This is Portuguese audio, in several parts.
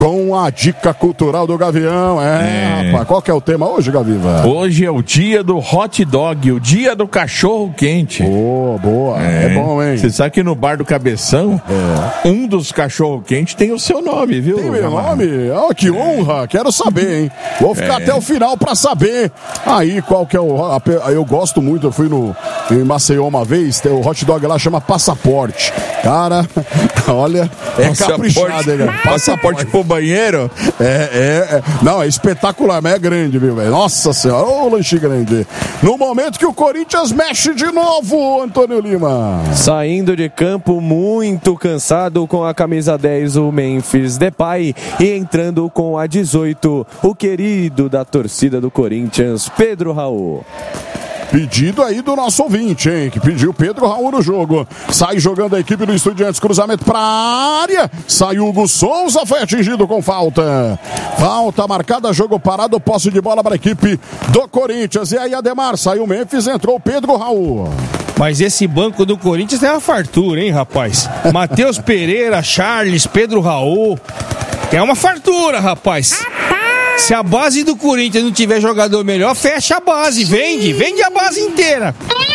Com a dica cultural do Gavião. Rapaz, qual que é o tema hoje, Gaviva? Hoje é o dia do hot dog, o dia do cachorro quente. Boa. É bom, hein? Você sabe que no bar do Cabeção, um dos cachorro quente tem o seu nome, viu? Tem meu nome? Que honra, quero saber, hein? Vou ficar até o final pra saber aí qual que é o... Eu gosto muito, eu fui em Maceió uma vez, tem o hot dog lá, chama Passaporte. Cara, olha, caprichado, hein, cara? Passaporte pro banheiro? Não, é espetacular, mas é grande, viu, velho? Nossa senhora, lanche grande. No momento que o Corinthians mexe de novo, Antônio Lima. Saindo de campo muito cansado com a camisa 10, o Memphis Depay, e entrando com a 18, o querido da torcida do Corinthians, Pedro Raul. Pedido aí do nosso ouvinte, hein? Que pediu Pedro Raul no jogo. Sai jogando a equipe do Estudiantes. Cruzamento pra área. Sai Hugo Souza. Foi atingido com falta. Falta marcada. Jogo parado. Posse de bola para a equipe do Corinthians. E aí, Ademar. Saiu o Memphis. Entrou o Pedro Raul. Mas esse banco do Corinthians é uma fartura, hein, rapaz? Matheus Pereira, Charles, Pedro Raul. É uma fartura, rapaz. Se a base do Corinthians não tiver jogador melhor, fecha a base, vende a base inteira.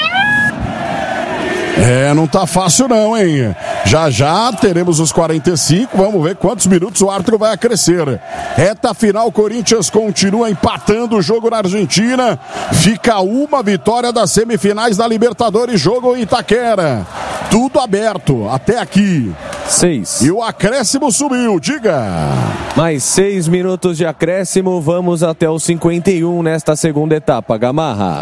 Não tá fácil não, hein? Já teremos os 45, vamos ver quantos minutos o árbitro vai acrescer. Reta final, Corinthians continua empatando o jogo na Argentina. Fica uma vitória das semifinais da Libertadores, jogo em Itaquera. Tudo aberto, até aqui. 6. E o acréscimo subiu, diga. Mais 6 minutos de acréscimo, vamos até os 51 nesta segunda etapa, Gamarra.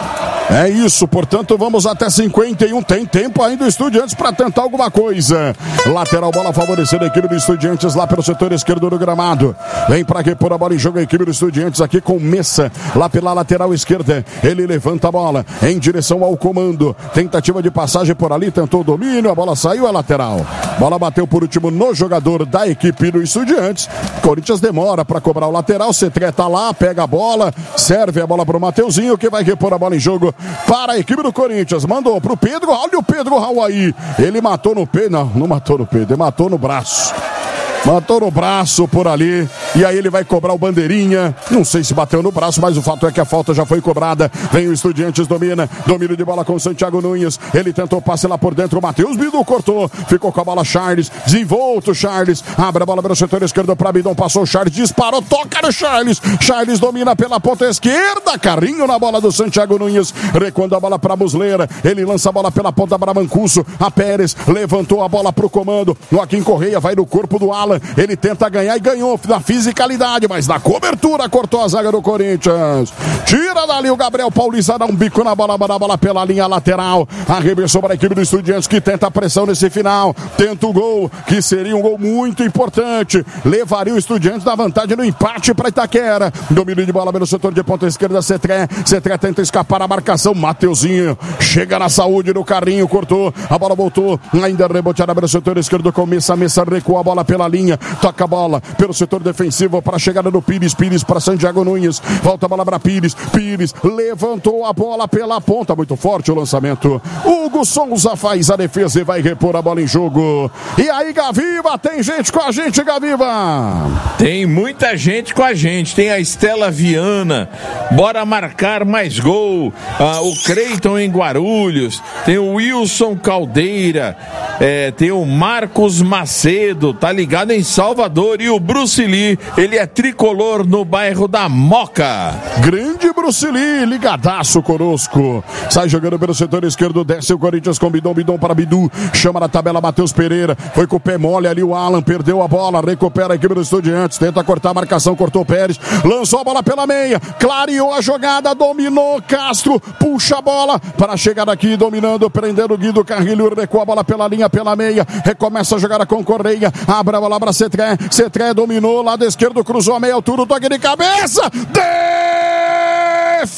É isso, portanto, vamos até 51. Tem tempo ainda o Estudiantes para tentar alguma coisa. Lateral, bola favorecendo a equipe do Estudiantes lá pelo setor esquerdo do gramado. Vem para que pôr a bola em jogo a equipe do Estudiantes aqui com Messa, lá pela lateral esquerda. Ele levanta a bola em direção ao comando. Tentativa de passagem por ali, tentou o domínio, a bola saiu, é lateral. Bola bateu por último no jogador da equipe do Estudiantes. Corinthians demora para cobrar o lateral. Cetré tá lá, pega a bola, serve a bola para o Mateuzinho, que vai repor a bola em jogo para a equipe do Corinthians. Mandou pro Pedro. Olha o Pedro Raul aí. Ele matou no peito. Não matou no peito. Ele matou no braço. Matou no braço por ali. E aí ele vai cobrar o bandeirinha. Não sei se bateu no braço, mas o fato é que a falta já foi cobrada. Vem o Estudiantes, domínio de bola com o Santiago Nunes. Ele tentou passe lá por dentro. O Matheus Bidu cortou. Ficou com a bola Charles. Desenvolta o Charles. Abre a bola pelo setor esquerdo para Bidon. Passou o Charles. Disparou. Toca no Charles. Charles domina pela ponta esquerda. Carrinho na bola do Santiago Nunes. Recuando a bola para Muslera. Ele lança a bola pela ponta para Mancuso. A Pérez levantou a bola para o comando. Joaquim Correia vai no corpo do Alan. Ele tenta ganhar e ganhou na fisicalidade, mas na cobertura cortou a zaga do Corinthians. Tira dali o Gabriel Paulista, dá um bico na bola pela linha lateral. Arremessou para a equipe do Estudiantes que tenta a pressão nesse final. Tenta o gol, que seria um gol muito importante. Levaria o Estudiantes na vantagem no empate para Itaquera. Domínio de bola pelo setor de ponta esquerda, Cetré. Cetré tenta escapar a marcação. Mateuzinho chega na saúde do carrinho, cortou. A bola voltou, ainda reboteada pelo setor esquerdo. Começa a Messa, recua a bola pela linha. Toca a bola pelo setor defensivo para a chegada do Pires. Pires para Santiago Nunes. Volta a bola para Pires. Pires levantou a bola pela ponta. Muito forte o lançamento. Hugo Souza faz a defesa e vai repor a bola em jogo. E aí, Gaviva, tem gente com a gente, Gaviva? Tem muita gente com a gente. Tem a Estela Viana. Bora marcar mais gol. O Creiton em Guarulhos. Tem o Wilson Caldeira. Tem o Marcos Macedo. Tá ligado em Salvador. E o Bruce Lee, ele é tricolor no bairro da Moca. Grande Bruce Lee, ligadaço conosco. Sai jogando pelo setor esquerdo, desce o Corinthians com Bidon para Bidu. Chama na tabela Matheus Pereira. Foi com o pé mole ali o Alan, perdeu a bola, recupera a equipe do Estudiantes. Tenta cortar a marcação, cortou o Pérez. Lançou a bola pela meia, clareou a jogada, dominou Castro. Puxa a bola para chegar aqui, dominando, prendendo o Guido Carrilho. Recua a bola pela linha, pela meia. Recomeça a jogada com Correia. Abre a bola para Cetré. Cetré dominou, lado esquerdo, cruzou a meia altura, o toque de cabeça.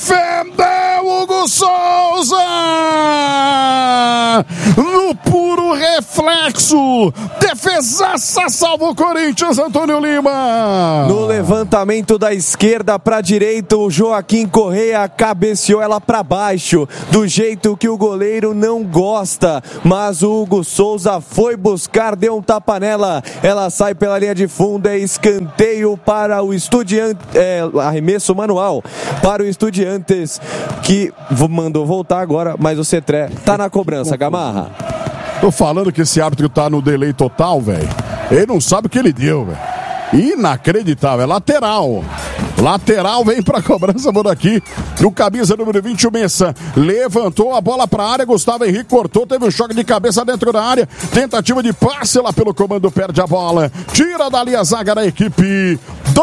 Defendeu Hugo Souza! No puro no reflexo. Defesaça salva o Corinthians, Antônio Lima. No levantamento da esquerda para direita, o Joaquim Correa cabeceou ela para baixo, do jeito que o goleiro não gosta, mas o Hugo Souza foi buscar, deu um tapa nela, ela sai pela linha de fundo, é escanteio para o Estudiantes, arremesso manual para o Estudiantes, que mandou voltar agora, mas o Cetré tá na cobrança, Gamarra. Tô falando que esse árbitro tá no delay total, velho. Ele não sabe o que ele deu, velho. Inacreditável, é lateral. Lateral, vem pra cobrança por aqui. No camisa número 20, o Messa levantou a bola pra área. Gustavo Henrique cortou, teve um choque de cabeça dentro da área. Tentativa de passe lá pelo comando, perde a bola. Tira dali a zaga da equipe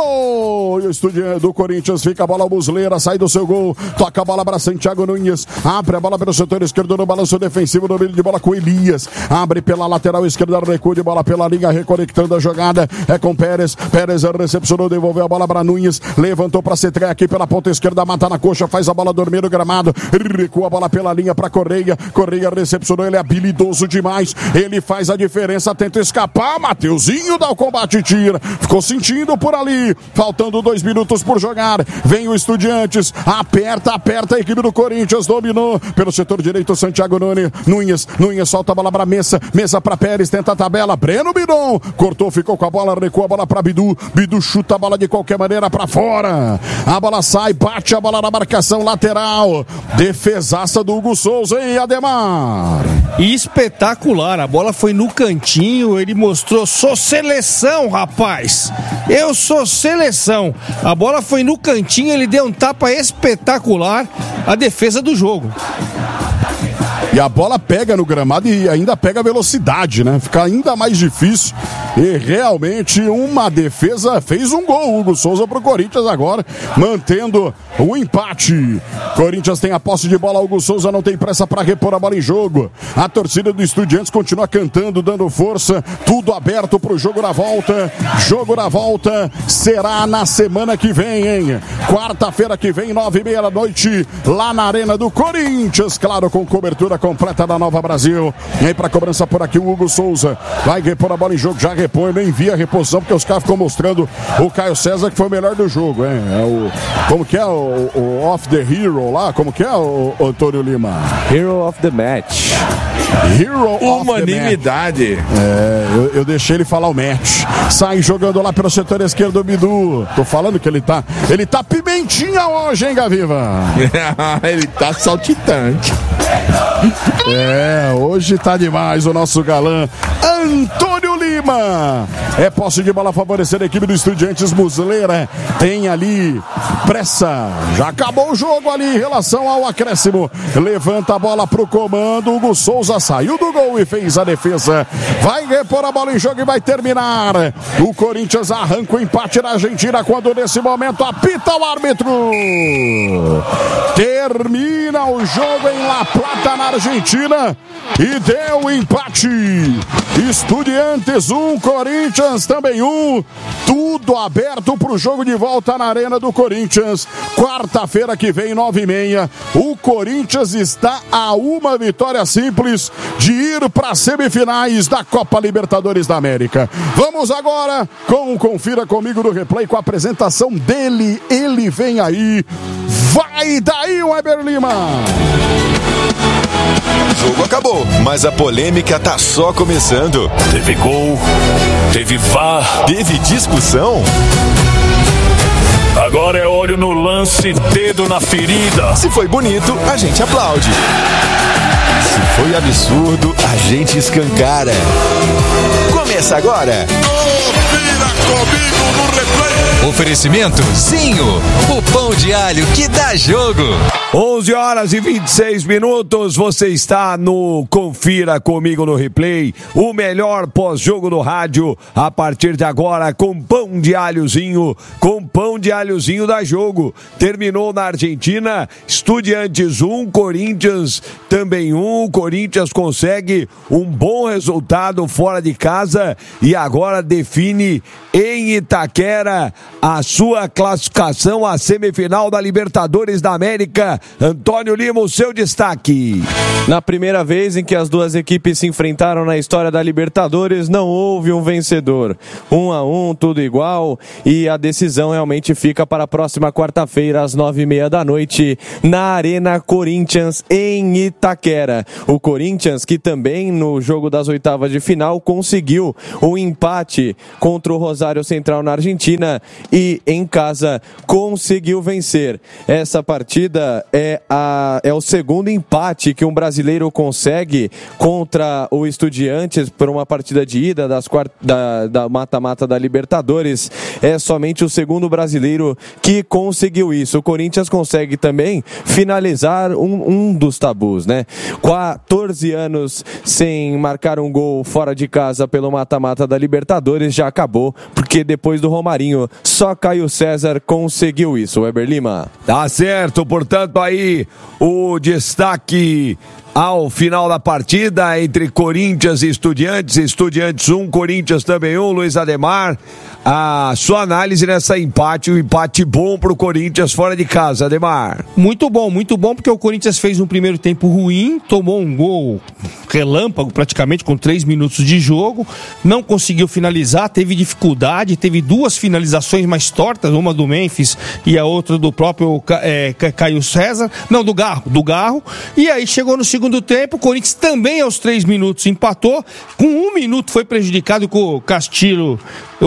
do Corinthians. Fica a bola ao Muslera, sai do seu gol. Toca a bola para Santiago Nunes. Abre a bola pelo setor esquerdo no balanço defensivo. No meio de bola com Elias. Abre pela lateral esquerda, recuo de bola pela linha, reconectando a jogada. É com Pérez. Pérez recepcionou, devolveu a bola para Nunes. Levantou para Cetré aqui pela ponta esquerda, mata na coxa, faz a bola dormir no gramado. Recua a bola pela linha para Correia. Correia recepcionou, ele é habilidoso demais. Ele faz a diferença, tenta escapar. Mateuzinho dá o combate e tira. Ficou sentindo por ali. Faltando 2 minutos por jogar. Vem o Estudiantes. Aperta a equipe do Corinthians. Dominou pelo setor direito Santiago Nunes solta a bola para Messa para Pérez. Tenta a tabela. Breno Bidon cortou, ficou com a bola. Recua a bola para Bidu. Bidu chuta a bola de qualquer maneira para fora. A bola sai, bate a bola na marcação lateral. Defesaça do Hugo Souza, hein, Ademar? Espetacular, a bola foi no cantinho, ele mostrou, sou seleção, rapaz, eu sou seleção. A bola foi no cantinho, ele deu um tapa espetacular, a defesa do jogo. E a bola pega no gramado e ainda pega velocidade, né? Fica ainda mais difícil. E realmente uma defesa fez um gol. Hugo Souza pro Corinthians agora, mantendo o empate. Corinthians tem a posse de bola. Hugo Souza não tem pressa para repor a bola em jogo. A torcida do Estudiantes continua cantando, dando força. Tudo aberto pro jogo na volta. Jogo na volta será na semana que vem, hein? Quarta-feira que vem, 9h30 da noite, lá na Arena do Corinthians. Claro, com cobertura completa da Nova Brasil. E aí pra cobrança por aqui o Hugo Souza. Vai repor a bola em jogo, já repõe, nem via a reposição, porque os caras ficam mostrando o Caio César que foi o melhor do jogo, hein? Como que é o Off the Hero lá? Como que é o Antônio Lima? Hero of the Match. Hero Unanimidade. of the match. Eu deixei ele falar o match. Sai jogando lá pelo setor esquerdo do Bidu. Tô falando que ele tá pimentinha hoje, hein, Gaviva? Ele tá saltitante. Hoje tá demais o nosso galã Antônio Lima. É posse de bola favorecendo a equipe do Estudiantes. Muslera tem ali pressa. Já acabou o jogo ali em relação ao acréscimo. Levanta a bola pro comando. Hugo Souza saiu do gol e fez a defesa. Vai repor a bola em jogo e vai terminar. O Corinthians arranca o empate na Argentina quando nesse momento apita o árbitro. Termina o jogo em La Plata, na Argentina, e deu o empate. Estudiantes 1, Corinthians também 1. Tudo aberto para o jogo de volta na Arena do Corinthians. Quarta-feira que vem, 9h30. O Corinthians está a uma vitória simples de ir para as semifinais da Copa Libertadores da América. Vamos agora com o Confira Comigo no Replay, com a apresentação dele. Ele vem aí. Vai daí, Weber Lima. O jogo acabou, mas a polêmica tá só começando. Teve gol, teve VAR, teve discussão. Agora é olho no lance, dedo na ferida. Se foi bonito, a gente aplaude. Se foi absurdo, a gente escancara. Começa agora. Confira Comigo no Replay. Oferecimento Zinho, o pão de alho que dá jogo. 11h26, você está no Confira Comigo no Replay, o melhor pós-jogo do rádio, a partir de agora com pão de alhozinho, com pão de alhozinho da Jogo. Terminou na Argentina, Estudiantes 1, Corinthians também 1. O Corinthians consegue um bom resultado fora de casa e agora define em Itaquera a sua classificação à semifinal da Libertadores da América. Antônio Lima, o seu destaque. Na primeira vez em que as duas equipes se enfrentaram na história da Libertadores, não houve um vencedor. 1-1, tudo igual, e a decisão realmente fica para a próxima quarta-feira, às 9h30 da noite, na Arena Corinthians, em Itaquera. O Corinthians, que também no jogo das oitavas de final conseguiu o empate contra o Rosário Central na Argentina e em casa conseguiu vencer. Essa partida é o segundo empate que um brasileiro consegue contra o Estudiantes por uma partida de ida da mata-mata da Libertadores. É somente o segundo brasileiro que conseguiu isso. O Corinthians consegue também finalizar um dos tabus, né? 14 anos sem marcar um gol fora de casa pelo mata-mata da Libertadores já acabou, porque depois do Romarinho só Caio César conseguiu isso. Weber Lima. Tá certo, portanto aí o destaque ao final da partida entre Corinthians e Estudiantes. Estudiantes 1, Corinthians também 1. Luiz Ademar, a sua análise nessa empate, um empate bom pro Corinthians fora de casa, Ademar. Muito bom, porque o Corinthians fez um primeiro tempo ruim, tomou um gol relâmpago praticamente com 3 minutos de jogo, não conseguiu finalizar, teve dificuldade, teve 2 finalizações mais tortas, uma do Memphis e a outra do próprio Caio César, não, do Garro, e aí chegou no segundo tempo, o Corinthians também aos 3 minutos empatou, com 1 minuto foi prejudicado com o Castilho,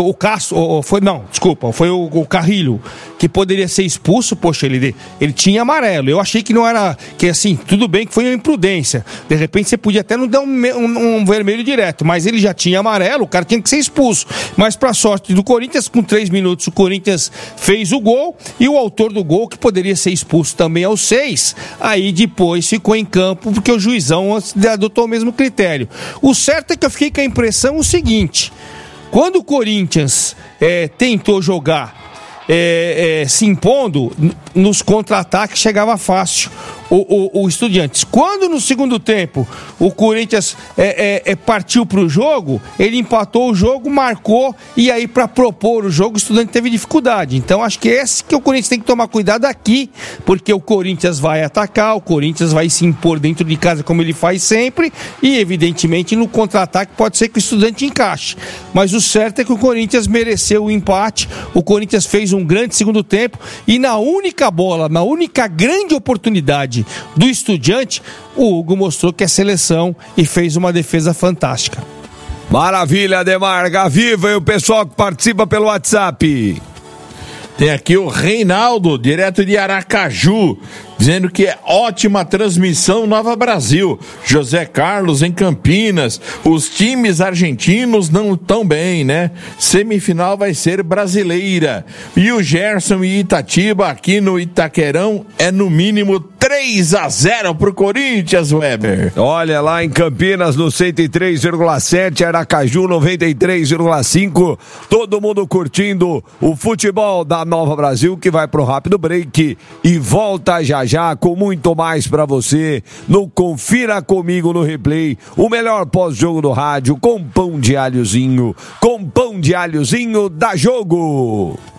foi o Carrilho, que poderia ser expulso. Poxa, ele tinha amarelo, eu achei que não era, que assim, tudo bem que foi uma imprudência, de repente você podia até não dar um vermelho direto, mas ele já tinha amarelo, o cara tinha que ser expulso, mas pra sorte do Corinthians, com 3 minutos o Corinthians fez o gol, e o autor do gol, que poderia ser expulso também aos 6, aí depois ficou em campo, porque o juizão adotou o mesmo critério. O certo é que eu fiquei com a impressão o seguinte: quando o Corinthians tentou jogar se impondo, nos contra-ataques chegava fácil o Estudiantes. Quando no segundo tempo o Corinthians partiu para o jogo, ele empatou o jogo, marcou, e aí para propor o jogo o Estudiantes teve dificuldade. Então acho que esse que o Corinthians tem que tomar cuidado aqui, porque o Corinthians vai atacar, o Corinthians vai se impor dentro de casa como ele faz sempre, e evidentemente no contra-ataque pode ser que o Estudiantes encaixe, mas o certo é que o Corinthians mereceu o empate. O Corinthians fez um grande segundo tempo, e na única grande oportunidade do Estudiante, o Hugo mostrou que é seleção e fez uma defesa fantástica. Maravilha, Ademar. Gaviva e o pessoal que participa pelo WhatsApp. Tem aqui o Reinaldo, direto de Aracaju, dizendo que é ótima transmissão Nova Brasil. José Carlos em Campinas. Os times argentinos não estão bem, né? Semifinal vai ser brasileira. E o Gerson e Itatiba aqui no Itaquerão é no mínimo 3-0 pro Corinthians, Weber. Olha, lá em Campinas no 103,7, Aracaju 93,5. Todo mundo curtindo o futebol da Nova Brasil, que vai pro rápido break e volta já com muito mais pra você no Confira Comigo no Replay, o melhor pós-jogo do rádio, com pão de alhozinho da Jogo.